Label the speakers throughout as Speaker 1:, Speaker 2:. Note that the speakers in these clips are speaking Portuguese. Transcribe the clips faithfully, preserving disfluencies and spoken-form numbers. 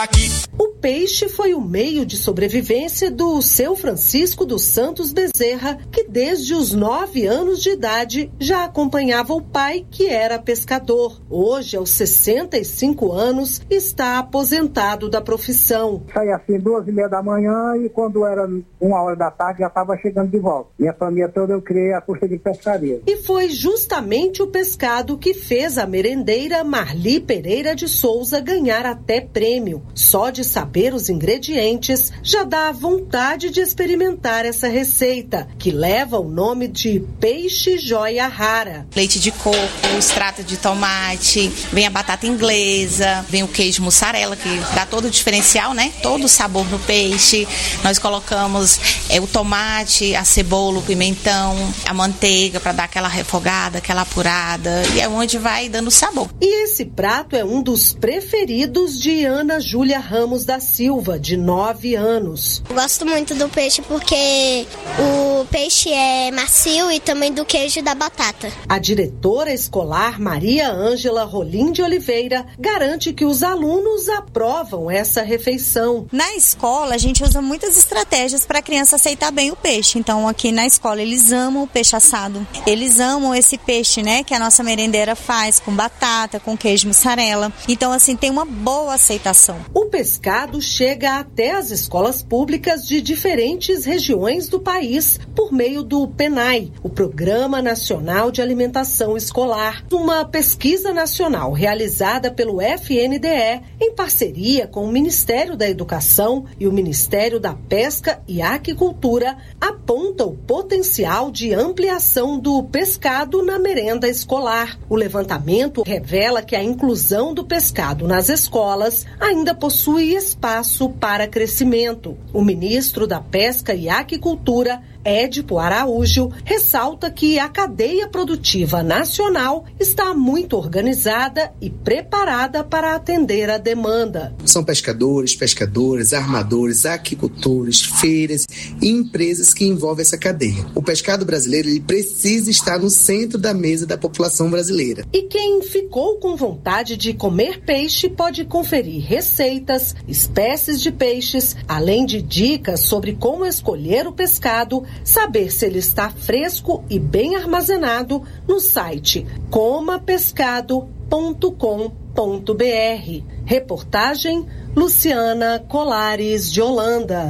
Speaker 1: O peixe foi o meio de sobrevivência do seu Francisco dos Santos Bezerra, que desde os nove anos de idade já acompanhava o pai, que era pescador. Hoje, aos sessenta e cinco anos, está aposentado da profissão.
Speaker 2: Saía assim duas e meia da manhã e quando era uma hora da tarde já estava chegando de volta. Minha família toda eu criei a custa de pescaria.
Speaker 1: E foi justamente o pescado que fez a merendeira Marli Pereira de Souza ganhar até prêmio. Só de saber os ingredientes já dá vontade de experimentar essa receita, que leva o nome de peixe joia rara.
Speaker 3: Leite de coco, extrato de tomate, vem a batata inglesa, vem o queijo mussarela, que dá todo o diferencial, né? Todo o sabor no peixe. Nós colocamos é, o tomate, a cebola, o pimentão, a manteiga para dar aquela refogada, aquela apurada, e é onde vai dando sabor.
Speaker 1: E esse prato é um dos preferidos de Ana Júlia Ramos da Silva, de nove anos.
Speaker 4: Eu gosto muito do peixe porque o peixe é macio e também do queijo e da batata.
Speaker 1: A diretora escolar Maria Ângela Rolim de Oliveira garante que os alunos aprovam essa refeição.
Speaker 5: Na escola, a gente usa muitas estratégias para a criança aceitar bem o peixe. Então, aqui na escola, eles amam o peixe assado. Eles amam esse peixe, né, que a nossa merendeira faz com batata, com queijo mussarela. Então, assim, tem uma boa aceitação.
Speaker 1: O pescado chega até as escolas públicas de diferentes regiões do país por meio do PENAI, o Programa Nacional de Alimentação Escolar, uma pesquisa nacional realizada pelo F N D E em parceria com o Ministério da Educação e o Ministério da Pesca e Aquicultura, aponta o potencial de ampliação do pescado na merenda escolar. O levantamento revela que a inclusão do pescado nas escolas ainda possui espaço para crescimento. O ministro da Pesca e Aquicultura, Édipo Araújo, ressalta que a cadeia produtiva nacional está muito organizada e preparada para atender a demanda.
Speaker 6: São pescadores, pescadoras, armadores, aquicultores, feiras e empresas que envolvem essa cadeia. O pescado brasileiro ele precisa estar no centro da mesa da população brasileira.
Speaker 1: E quem ficou com vontade de comer peixe pode conferir receitas, espécies de peixes, além de dicas sobre como escolher o pescado, saber se ele está fresco e bem armazenado no site coma pescado ponto com ponto b r. Reportagem Luciana Colares de Holanda.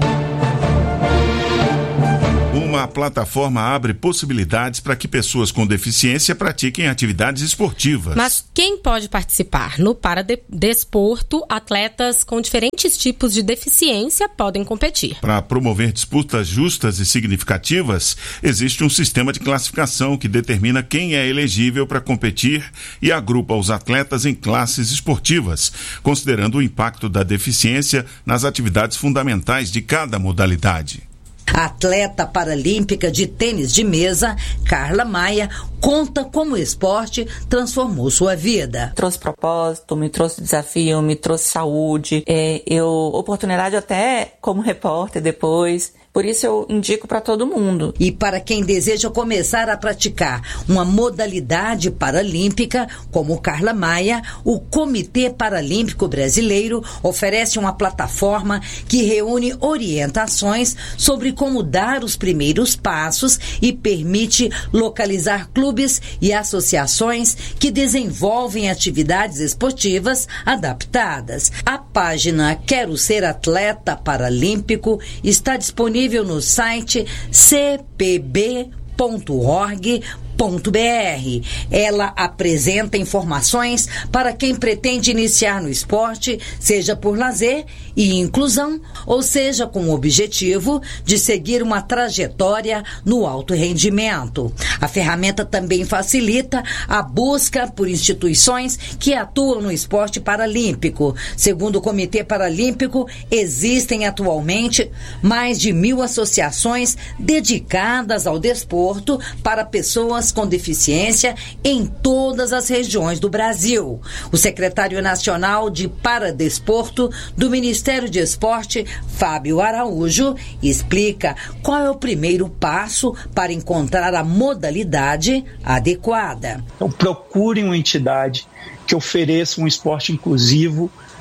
Speaker 7: Uma plataforma abre possibilidades para que pessoas com deficiência pratiquem atividades esportivas.
Speaker 8: Mas quem pode participar? No Paradesporto, atletas com diferentes tipos de deficiência podem competir.
Speaker 7: Para promover disputas justas e significativas, existe um sistema de classificação que determina quem é elegível para competir e agrupa os atletas em classes esportivas, considerando o impacto da deficiência nas atividades fundamentais de cada modalidade.
Speaker 9: A atleta paralímpica de tênis de mesa, Carla Maia, conta como o esporte transformou sua vida.
Speaker 10: Trouxe propósito, me trouxe desafio, me trouxe saúde, é, eu, oportunidade até como repórter depois. Por isso eu indico para todo mundo.
Speaker 9: E para quem deseja começar a praticar uma modalidade paralímpica, como Carla Maia, o Comitê Paralímpico Brasileiro oferece uma plataforma que reúne orientações sobre como dar os primeiros passos e permite localizar clubes e associações que desenvolvem atividades esportivas adaptadas. A página Quero Ser Atleta Paralímpico está disponível no site c p b ponto org ponto b r. Ela apresenta informações para quem pretende iniciar no esporte, seja por lazer e inclusão, ou seja com o objetivo de seguir uma trajetória no alto rendimento. A ferramenta também facilita a busca por instituições que atuam no esporte paralímpico. Segundo o Comitê Paralímpico, existem atualmente mais de mil associações dedicadas ao desporto para pessoas com deficiência em todas as regiões do Brasil. O secretário nacional de Paradesporto do Ministério de Esporte, Fábio Araújo, explica qual é o primeiro passo para encontrar a modalidade adequada.
Speaker 11: Então, procure uma entidade que ofereça um esporte inclusivo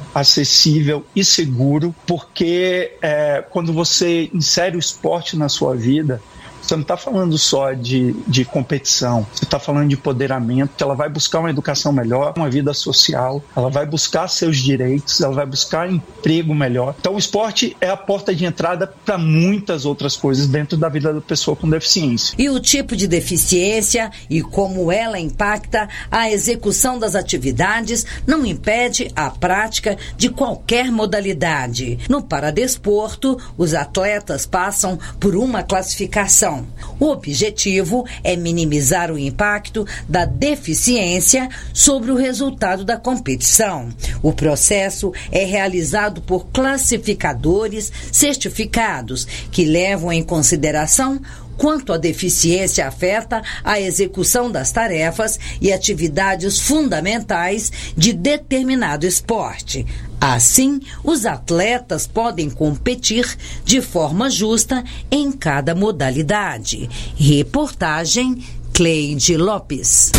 Speaker 11: acessível e seguro, porque é, quando você insere o esporte na sua vida, você não está falando só de, de competição, você está falando de empoderamento. Ela vai buscar uma educação melhor, uma vida social, ela vai buscar seus direitos, ela vai buscar emprego melhor. Então o esporte é a porta de entrada para muitas outras coisas dentro da vida da pessoa com deficiência.
Speaker 9: E o tipo de deficiência e como ela impacta a execução das atividades não impede a prática de qualquer modalidade. No paradesporto, os atletas passam por uma classificação. O objetivo é minimizar o impacto da deficiência sobre o resultado da competição. O processo é realizado por classificadores certificados que levam em consideração quanto a deficiência afeta a execução das tarefas e atividades fundamentais de determinado esporte. Assim, os atletas podem competir de forma justa em cada modalidade. Reportagem Cleide Lopes.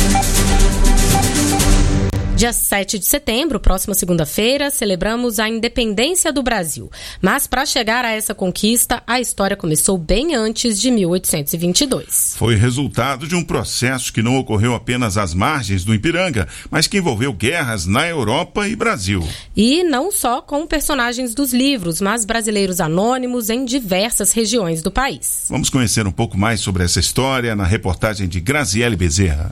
Speaker 8: Dia sete de setembro, próxima segunda-feira, celebramos a independência do Brasil. Mas para chegar a essa conquista, a história começou bem antes de mil oitocentos e vinte e dois.
Speaker 7: Foi resultado de um processo que não ocorreu apenas às margens do Ipiranga, mas que envolveu guerras na Europa e Brasil.
Speaker 8: E não só com personagens dos livros, mas brasileiros anônimos em diversas regiões do país.
Speaker 7: Vamos conhecer um pouco mais sobre essa história na reportagem de Graziele Bezerra.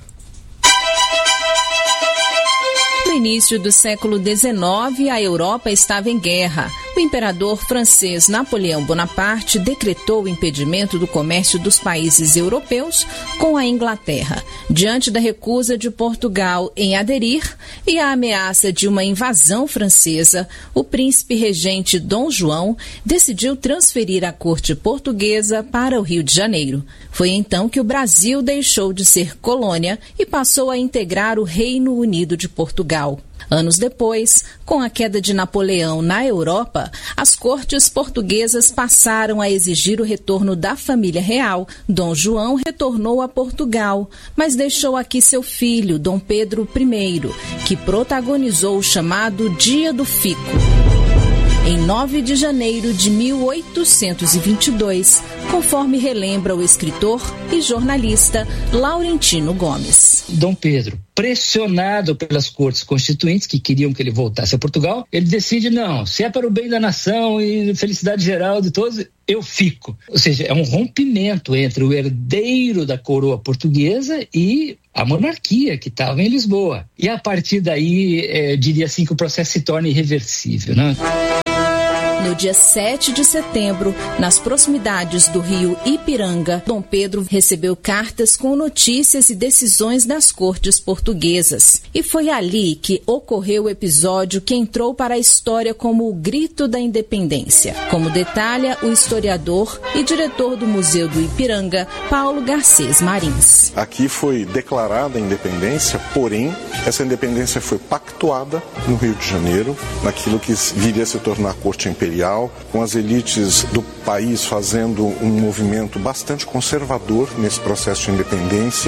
Speaker 12: No início do século dezenove, a Europa estava em guerra. O imperador francês Napoleão Bonaparte decretou o impedimento do comércio dos países europeus com a Inglaterra. Diante da recusa de Portugal em aderir e a ameaça de uma invasão francesa, o príncipe regente Dom João decidiu transferir a corte portuguesa para o Rio de Janeiro. Foi então que o Brasil deixou de ser colônia e passou a integrar o Reino Unido de Portugal. Anos depois, com a queda de Napoleão na Europa, as cortes portuguesas passaram a exigir o retorno da família real. Dom João retornou a Portugal, mas deixou aqui seu filho, Dom Pedro I, que protagonizou o chamado Dia do Fico. Em nove de janeiro de mil oitocentos e vinte e dois, conforme relembra o escritor e jornalista Laurentino Gomes.
Speaker 13: Dom Pedro, pressionado pelas cortes constituintes que queriam que ele voltasse a Portugal, ele decide, não, se é para o bem da nação e felicidade geral de todos, eu fico. Ou seja, é um rompimento entre o herdeiro da coroa portuguesa e a monarquia que estava em Lisboa. E a partir daí, é, diria assim que o processo se torna irreversível, né?
Speaker 12: No dia sete de setembro, nas proximidades do rio Ipiranga, Dom Pedro recebeu cartas com notícias e decisões das cortes portuguesas. E foi ali que ocorreu o episódio que entrou para a história como o Grito da Independência, como detalha o historiador e diretor do Museu do Ipiranga, Paulo Garcês Marins.
Speaker 14: Aqui foi declarada a independência, porém, essa independência foi pactuada no Rio de Janeiro, naquilo que viria a se tornar a Corte Imperial, com as elites do país fazendo um movimento bastante conservador nesse processo de independência.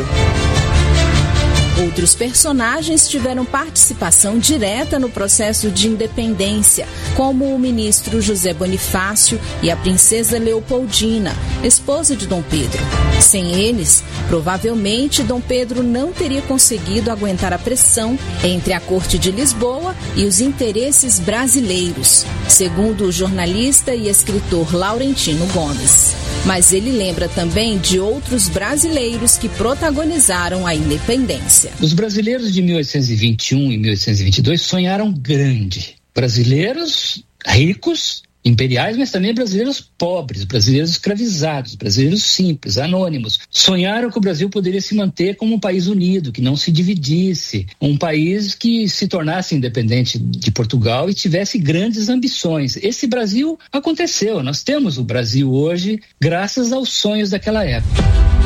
Speaker 12: Outros personagens tiveram participação direta no processo de independência, como o ministro José Bonifácio e a princesa Leopoldina, esposa de Dom Pedro. Sem eles, provavelmente Dom Pedro não teria conseguido aguentar a pressão entre a corte de Lisboa e os interesses brasileiros, segundo o jornalista e escritor Laurentino Gomes. Mas ele lembra também de outros brasileiros que protagonizaram a independência.
Speaker 13: Os brasileiros de mil oitocentos e vinte e um e mil oitocentos e vinte e dois sonharam grande. Brasileiros ricos, imperiais, mas também brasileiros pobres, brasileiros escravizados, brasileiros simples, anônimos. Sonharam que o Brasil poderia se manter como um país unido, que não se dividisse, um país que se tornasse independente de Portugal e tivesse grandes ambições. Esse Brasil aconteceu, nós temos o Brasil hoje graças aos sonhos daquela época.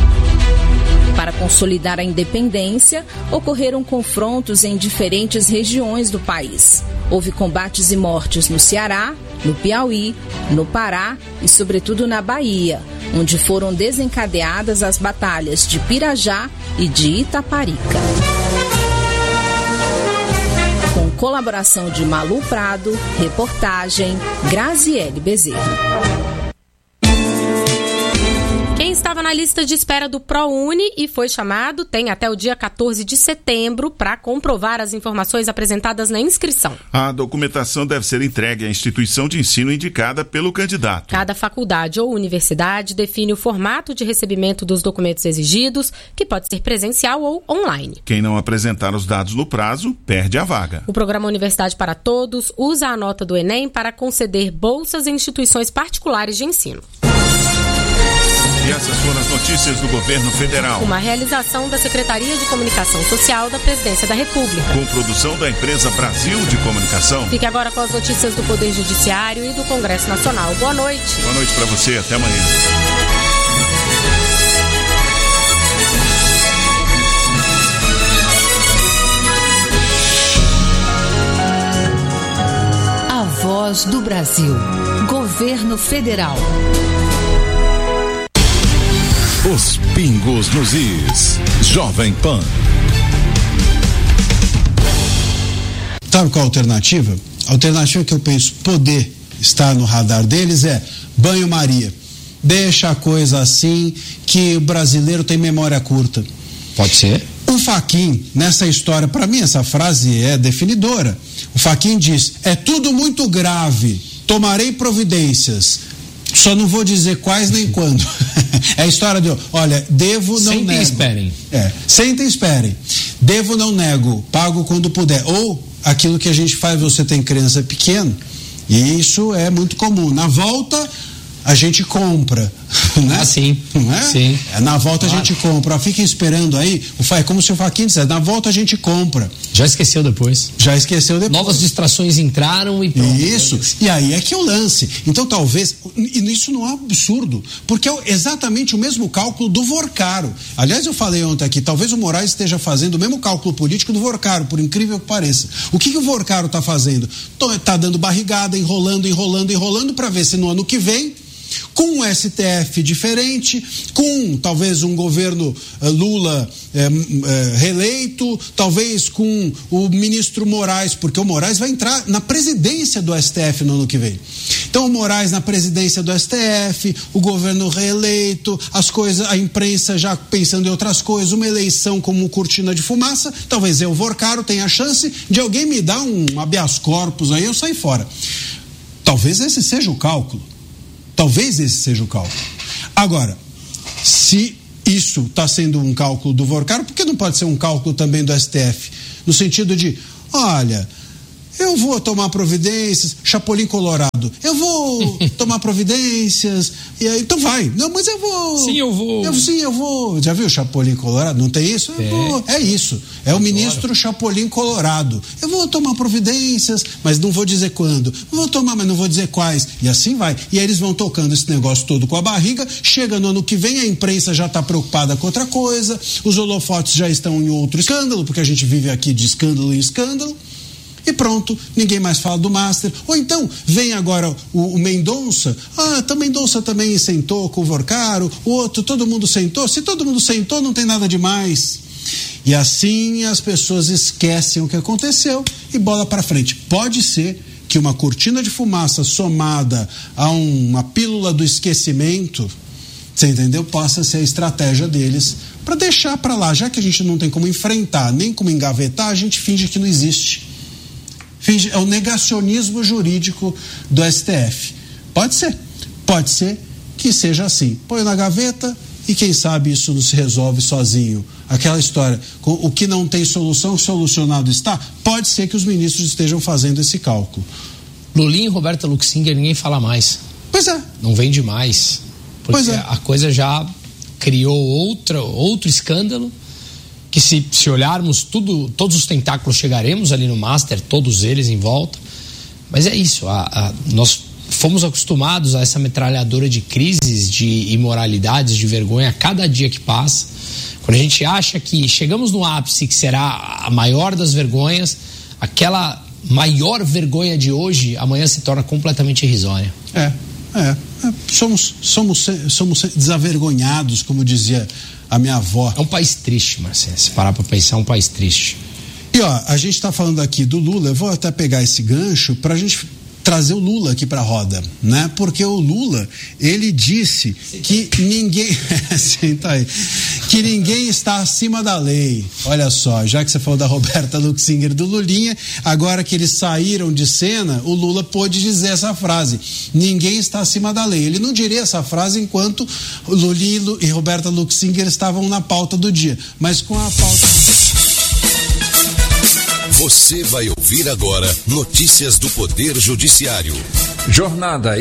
Speaker 12: Para consolidar a independência, ocorreram confrontos em diferentes regiões do país. Houve combates e mortes no Ceará, no Piauí, no Pará e, sobretudo, na Bahia, onde foram desencadeadas as batalhas de Pirajá e de Itaparica. Com Colaboração de Malu Prado, reportagem Graziele Bezerra.
Speaker 8: Quem estava na lista de espera do ProUni e foi chamado tem até o dia quatorze de setembro para comprovar as informações apresentadas na inscrição.
Speaker 7: A documentação deve ser entregue à instituição de ensino indicada pelo candidato.
Speaker 8: Cada faculdade ou universidade define o formato de recebimento dos documentos exigidos, que pode ser presencial ou online.
Speaker 7: Quem não apresentar os dados no prazo, perde a vaga.
Speaker 8: O programa Universidade para Todos usa a nota do Enem para conceder bolsas em instituições particulares de ensino.
Speaker 7: E essas foram as notícias do governo federal.
Speaker 8: Uma realização da Secretaria de Comunicação Social da Presidência da República.
Speaker 7: Com produção da empresa Brasil de Comunicação.
Speaker 8: Fique agora com as notícias do Poder Judiciário e do Congresso Nacional. Boa noite.
Speaker 7: Boa noite para você. Até amanhã.
Speaker 15: A Voz do Brasil. Governo Federal.
Speaker 16: Os pingos nos is. Jovem Pan.
Speaker 17: Sabe qual a alternativa? A alternativa que eu penso poder estar no radar deles é banho-maria. Deixa a coisa assim, que o brasileiro tem memória curta.
Speaker 18: Pode ser.
Speaker 17: O Fachin, nessa história, para mim essa frase é definidora. O Fachin diz, é tudo muito grave, tomarei providências. Só não vou dizer quais nem quando. É a história de, olha, devo, não
Speaker 18: Sentem
Speaker 17: nego.
Speaker 18: e esperem.
Speaker 17: É, sentem e esperem. Devo, não nego, pago quando puder. Ou aquilo que a gente faz, você tem criança pequena, e isso é muito comum. Na volta, a gente compra. Né?
Speaker 18: Ah, sim.
Speaker 17: Não é?
Speaker 18: Sim.
Speaker 17: É, na volta
Speaker 18: claro.
Speaker 17: A gente compra. Fiquem esperando aí. É como se o Fachin dissesse, na volta a gente compra.
Speaker 18: Já esqueceu depois.
Speaker 17: Já esqueceu depois.
Speaker 18: Novas distrações entraram e pronto.
Speaker 17: Isso. E aí é que é o lance. Então talvez, e isso não é absurdo, porque é exatamente o mesmo cálculo do Vorcaro. Aliás, eu falei ontem aqui, talvez o Moraes esteja fazendo o mesmo cálculo político do Vorcaro, por incrível que pareça. O que, que o Vorcaro está fazendo? Está dando barrigada, enrolando, enrolando, enrolando, para ver se no ano que vem, com um S T F diferente, com talvez um governo uh, Lula uh, uh, reeleito, talvez com o ministro Moraes, porque o Moraes vai entrar na presidência do S T F no ano que vem. Então o Moraes na presidência do S T F, o governo reeleito, as coisas, a imprensa já pensando em outras coisas, uma eleição como cortina de fumaça, talvez eu, Vorcaro, tenha a chance de alguém me dar um habeas corpus aí, eu sair fora. Talvez esse seja o cálculo. Talvez esse seja o cálculo. Agora, se isso está sendo um cálculo do Vorcaro, por que não pode ser um cálculo também do S T F? No sentido de, olha, eu vou tomar providências, Chapolin Colorado, eu vou tomar providências, e aí, então vai, não, mas eu vou...
Speaker 18: Sim, eu vou.
Speaker 17: Eu, sim, eu vou. Já viu Chapolin Colorado? Não tem isso?
Speaker 18: É,
Speaker 17: vou, é isso, é o ministro Chapolin Colorado. Eu vou tomar providências, mas não vou dizer quando. Vou tomar, mas não vou dizer quais. E assim vai. E aí eles vão tocando esse negócio todo com a barriga, chega no ano que vem, a imprensa já está preocupada com outra coisa, os holofotes já estão em outro escândalo, porque a gente vive aqui de escândalo em escândalo. E pronto, ninguém mais fala do Master. Ou então, vem agora o, o Mendonça, ah, o Mendonça também sentou com o Vorcaro, o outro, todo mundo sentou. Se todo mundo sentou, não tem nada demais. E assim as pessoas esquecem o que aconteceu e bola para frente. Pode ser que uma cortina de fumaça somada a um, uma pílula do esquecimento, você entendeu? Possa ser a estratégia deles para deixar para lá. Já que a gente não tem como enfrentar, nem como engavetar, a gente finge que não existe. É o negacionismo jurídico do S T F. Pode ser, pode ser que seja assim. Põe na gaveta e quem sabe isso não se resolve sozinho. Aquela história, o que não tem solução, solucionado está. Pode ser que os ministros estejam fazendo esse cálculo.
Speaker 18: Lulinha e Roberta Luxinger, ninguém fala mais.
Speaker 17: Pois é.
Speaker 18: Não vende mais. Porque
Speaker 17: pois é.
Speaker 18: A coisa já criou outra, outro escândalo. Que se, se olharmos tudo, todos os tentáculos chegaremos ali no Master, todos eles em volta. Mas é isso, a, a, nós fomos acostumados a essa metralhadora de crises, de imoralidades, de vergonha a cada dia que passa. Quando a gente acha que chegamos no ápice, que será a maior das vergonhas, aquela maior vergonha de hoje, amanhã se torna completamente irrisória.
Speaker 17: É, é, é somos, somos, somos desavergonhados, como dizia a minha avó.
Speaker 18: É um país triste, Marcelo. Se parar para pensar, é um país triste.
Speaker 17: E E ó, a gente está falando aqui do Lula, eu vou até pegar esse gancho para a gente trazer o Lula aqui para a roda, né? Porque o Lula, ele disse que ninguém, senta aí, que ninguém está acima da lei. Olha só, já que você falou da Roberta Luxinger e do Lulinha, agora que eles saíram de cena, o Lula pôde dizer essa frase: ninguém está acima da lei. Ele não diria essa frase enquanto o Lulinha e Roberta Luxinger estavam na pauta do dia, mas com a pauta do...
Speaker 16: Você vai ouvir agora notícias do Poder Judiciário.
Speaker 19: Jornada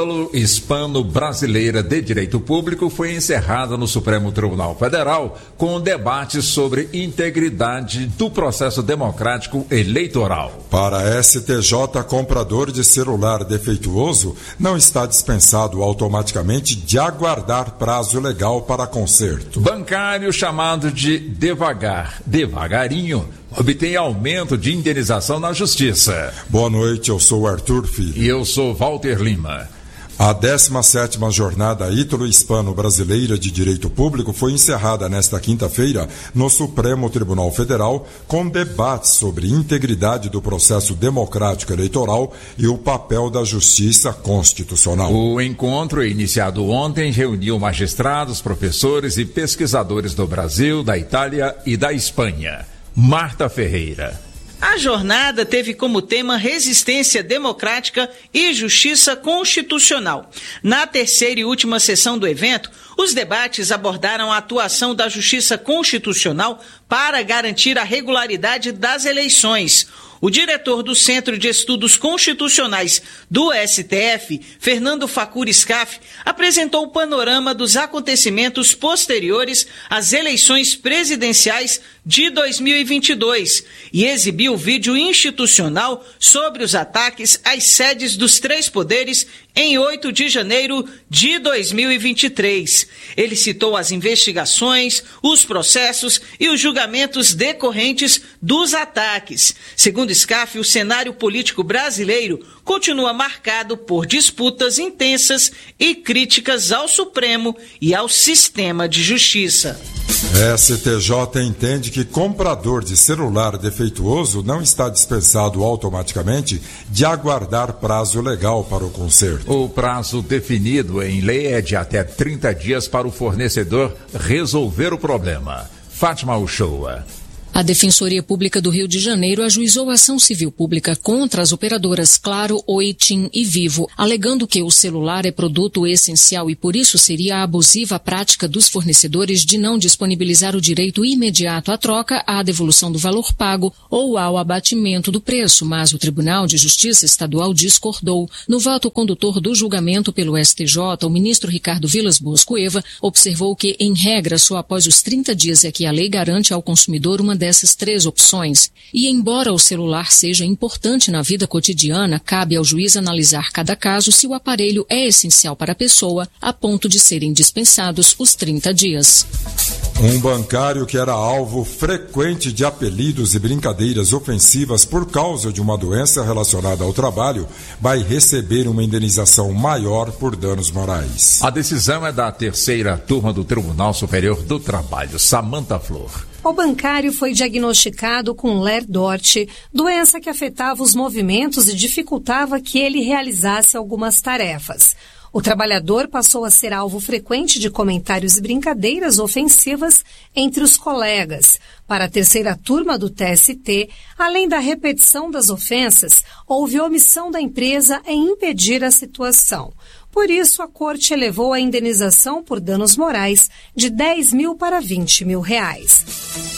Speaker 19: Ítalo-Hispano-Brasileira de Direito Público foi encerrada no Supremo Tribunal Federal com um debate sobre integridade do processo democrático eleitoral.
Speaker 20: Para a S T J, comprador de celular defeituoso não está dispensado automaticamente de aguardar prazo legal para conserto.
Speaker 19: Bancário chamado de devagar, devagarinho, obtém aumento de indenização na Justiça.
Speaker 20: Boa noite, eu sou Arthur Filho.
Speaker 19: E eu sou Walter Lima.
Speaker 20: A décima sétima Jornada Ítalo-Hispano-Brasileira de Direito Público foi encerrada nesta quinta-feira no Supremo Tribunal Federal com debates sobre integridade do processo democrático eleitoral e o papel da Justiça Constitucional.
Speaker 19: O encontro, iniciado ontem, reuniu magistrados, professores e pesquisadores do Brasil, da Itália e da Espanha. Marta Ferreira.
Speaker 21: A jornada teve como tema resistência democrática e justiça constitucional. Na terceira e última sessão do evento, os debates abordaram a atuação da justiça constitucional para garantir a regularidade das eleições. O diretor do Centro de Estudos Constitucionais do S T F, Fernando Facuri Scaff, apresentou o panorama dos acontecimentos posteriores às eleições presidenciais de dois mil e vinte e dois e exibiu o vídeo institucional sobre os ataques às sedes dos três poderes em oito de janeiro de dois mil e vinte e três. Ele citou as investigações, os processos e os julgamentos decorrentes dos ataques. Segundo Scaff, o cenário político brasileiro continua marcado por disputas intensas e críticas ao Supremo e ao sistema de justiça.
Speaker 20: S T J entende que comprador de celular defeituoso não está dispensado automaticamente de aguardar prazo legal para o conserto.
Speaker 19: O prazo definido em lei é de até trinta dias para o fornecedor resolver o problema. Fátima Uchoa.
Speaker 12: A Defensoria Pública do Rio de Janeiro ajuizou ação civil pública contra as operadoras Claro, Oi, TIM e Vivo, alegando que o celular é produto essencial e por isso seria abusiva a prática dos fornecedores de não disponibilizar o direito imediato à troca, à devolução do valor pago ou ao abatimento do preço, mas o Tribunal de Justiça Estadual discordou. No voto condutor do julgamento pelo S T J, o ministro Ricardo Vilas Boas Cueva observou que, em regra, só após os trinta dias é que a lei garante ao consumidor uma dessas três opções. E embora o celular seja importante na vida cotidiana, cabe ao juiz analisar cada caso se o aparelho é essencial para a pessoa, a ponto de serem dispensados os trinta dias.
Speaker 20: Um bancário que era alvo frequente de apelidos e brincadeiras ofensivas por causa de uma doença relacionada ao trabalho vai receber uma indenização maior por danos morais.
Speaker 19: A decisão é da terceira turma do Tribunal Superior do Trabalho. Samanta Flor.
Speaker 22: O bancário foi diagnosticado com Ler-Dort, doença que afetava os movimentos e dificultava que ele realizasse algumas tarefas. O trabalhador passou a ser alvo frequente de comentários e brincadeiras ofensivas entre os colegas. Para a terceira turma do T S T, além da repetição das ofensas, houve omissão da empresa em impedir a situação. Por isso, a Corte elevou a indenização por danos morais de dez mil para vinte mil reais.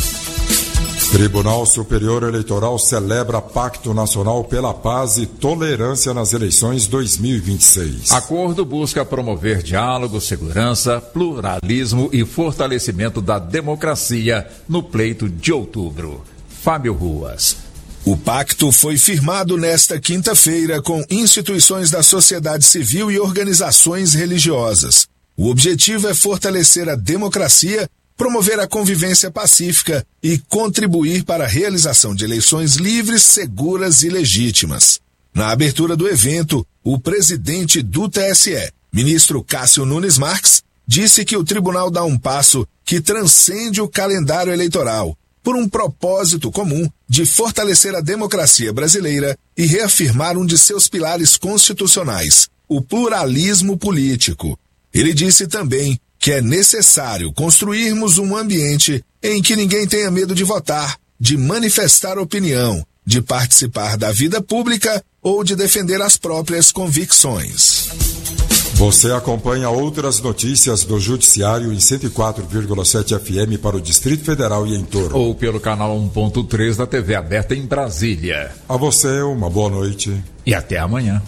Speaker 20: Tribunal Superior Eleitoral celebra Pacto Nacional pela Paz e Tolerância nas eleições dois mil e vinte e seis.
Speaker 19: Acordo busca promover diálogo, segurança, pluralismo e fortalecimento da democracia no pleito de outubro. Fábio Ruas.
Speaker 23: O pacto foi firmado nesta quinta-feira com instituições da sociedade civil e organizações religiosas. O objetivo é fortalecer a democracia, promover a convivência pacífica e contribuir para a realização de eleições livres, seguras e legítimas. Na abertura do evento, o presidente do T S E, ministro Cássio Nunes Marques, disse que o tribunal dá um passo que transcende o calendário eleitoral, por um propósito comum de fortalecer a democracia brasileira e reafirmar um de seus pilares constitucionais, o pluralismo político. Ele disse também que é necessário construirmos um ambiente em que ninguém tenha medo de votar, de manifestar opinião, de participar da vida pública ou de defender as próprias convicções.
Speaker 20: Você acompanha outras notícias do Judiciário em cento e quatro vírgula sete F M para o Distrito Federal e em torno.
Speaker 19: Ou pelo canal um ponto três da T V aberta em Brasília.
Speaker 20: A você, uma boa noite.
Speaker 19: E até amanhã.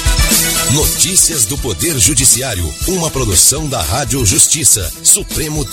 Speaker 16: Notícias do Poder Judiciário, uma produção da Rádio Justiça, Supremo